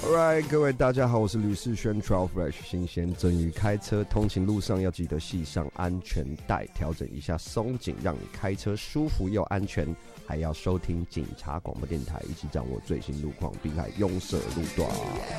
Alright， 各位大家好，我是吕世轩 Trail Fresh 新鲜蒸鱼。开车通勤路上要记得系上安全带，调整一下松紧，让你开车舒服又安全。还要收听警察广播电台，一起掌握最新路况，并还拥塞路段。